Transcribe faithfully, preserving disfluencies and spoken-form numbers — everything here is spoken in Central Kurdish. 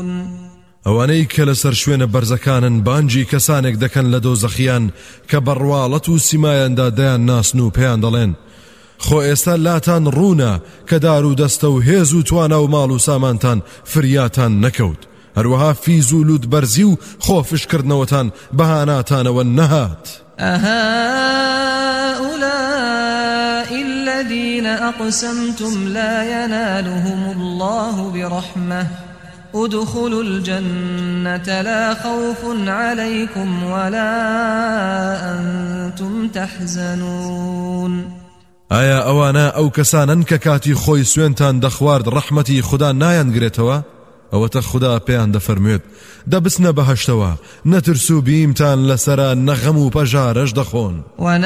ئەوانەی کە لەسەر شوێنە بەرزەکانن بانجی کەسانێک دەکەن لە دۆزەخیان کە بەڕواڵەت و سیمایاندا دەیان ناسن و پێیان دەڵێن خۆ ئێستا لاتان ڕوونە کە دار و دەستە و هێز و توانە و ماڵ و سامانتان فریاتان نەکەوت هەروەها فیز و لوت بەرزی و خۆفشکردنەوەتان بەهاناتانەوە نەهات. أهؤلاء الذين أقسمتم لا ينالهم الله برحمة ادخلوا الجنة لا خوف عليكم ولا أنتم تحزنون. ئایا ئەوانە ئەو کەسانن کە کاتی خۆی سوێنتان دەخوارد ڕەحمەتی خوددا نایانگرێتەوە؟ ئەوەتە خوددا پێیان دەفەرموێت دەبستنە بەهەشتەوە نەترس و بیمتان لەسەرە نەغەم و پەژارەش دەخۆن.